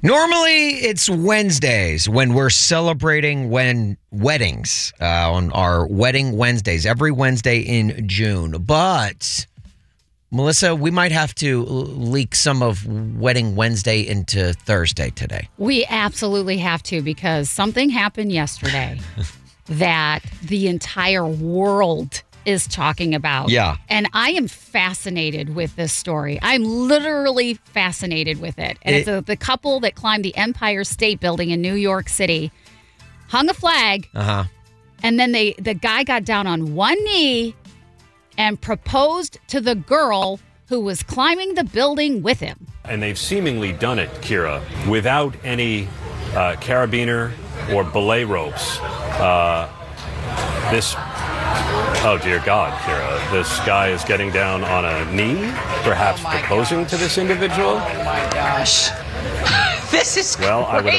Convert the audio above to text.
Normally, it's Wednesdays when we're celebrating weddings on our Wedding Wednesdays, every Wednesday in June. But, Melissa, we might have to leak some of Wedding Wednesday into Thursday today. We absolutely have to, because something happened yesterday that the entire world is talking about. Yeah. And I am fascinated with this story. I'm literally fascinated with it. And it's the couple that climbed the Empire State Building in New York City, hung a flag, and then the guy got down on one knee and proposed to the girl who was climbing the building with him. And they've seemingly done it, Kira, without any carabiner or belay ropes. Oh, dear God, Kira. This guy is getting down on a knee, perhaps proposing to this individual. Oh, my gosh. This is Well, I would